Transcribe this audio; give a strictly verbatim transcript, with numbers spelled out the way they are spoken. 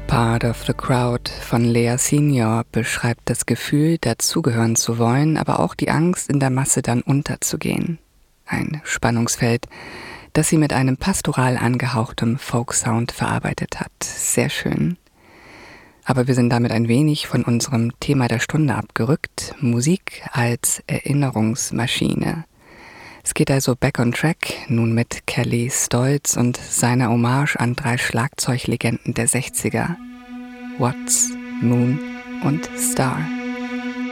Part of the Crowd von Lea Senior beschreibt das Gefühl, dazugehören zu wollen, aber auch die Angst, in der Masse dann unterzugehen. Ein Spannungsfeld, das sie mit einem pastoral angehauchtem Folk-Sound verarbeitet hat. Sehr schön. Aber wir sind damit ein wenig von unserem Thema der Stunde abgerückt. Musik als Erinnerungsmaschine. Es geht also back on track, nun mit Kelly Stoltz und seiner Hommage an drei Schlagzeuglegenden der sechziger. Watts, Moon und Star.